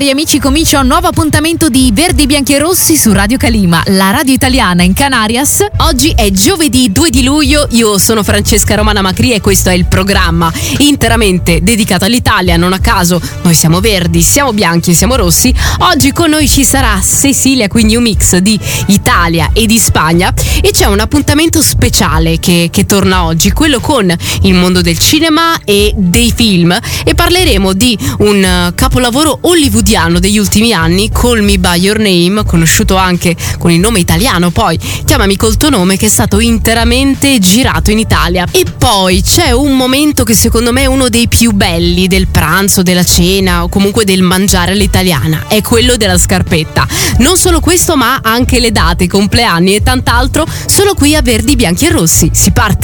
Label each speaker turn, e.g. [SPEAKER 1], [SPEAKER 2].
[SPEAKER 1] Cari amici, comincia un nuovo appuntamento di Verdi, Bianchi e Rossi su Radio Calima, la radio italiana in Canarias.
[SPEAKER 2] Oggi è giovedì 2 di luglio, io sono Francesca Romana Macri e questo è il programma interamente dedicato all'Italia. Non a caso noi siamo verdi, siamo bianchi e siamo rossi. Oggi con noi ci sarà Cecilia, quindi un mix di Italia e di Spagna, e c'è un appuntamento speciale che torna oggi, quello con il mondo del cinema e dei film, e parleremo di un capolavoro hollywoodiano degli ultimi anni, Call Me By Your Name, conosciuto anche con il nome italiano poi Chiamami col tuo nome, che è stato interamente girato in Italia. E poi c'è un momento che secondo me è uno dei più belli del pranzo, della cena o comunque del mangiare all'italiana, è quello della scarpetta. Non solo questo, ma anche le date, i compleanni e tant'altro, solo qui a Verdi, Bianchi e Rossi. Si parte.